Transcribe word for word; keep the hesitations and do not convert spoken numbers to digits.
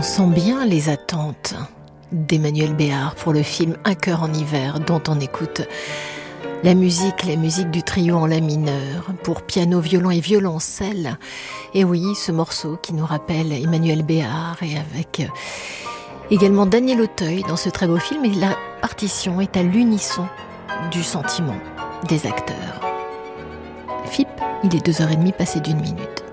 sent bien les attentes d'Emmanuel Béart pour le film Un cœur en hiver, dont on écoute la musique, la musique du trio en la mineur, pour piano, violon et violoncelle. Et oui, ce morceau qui nous rappelle Emmanuel Béart, et avec également Daniel Auteuil dans ce très beau film, et la partition est à l'unisson du sentiment des acteurs. F I P, il est deux heures trente passé d'une minute.